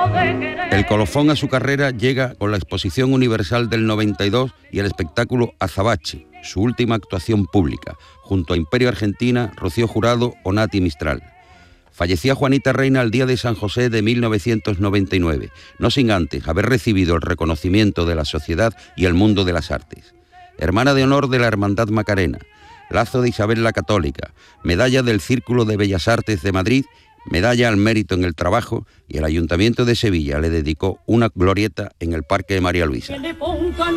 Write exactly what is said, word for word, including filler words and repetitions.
El colofón a su carrera llega con la Exposición Universal del noventa y dos y el espectáculo Azabache, su última actuación pública, junto a Imperio Argentina, Rocío Jurado o Nati Mistral. Fallecía Juanita Reina el día de San José de mil novecientos noventa y nueve, no sin antes haber recibido el reconocimiento de la sociedad y el mundo de las artes. Hermana de honor de la Hermandad Macarena, Lazo de Isabel la Católica, medalla del Círculo de Bellas Artes de Madrid, medalla al mérito en el trabajo, y el Ayuntamiento de Sevilla le dedicó una glorieta en el Parque de María Luisa.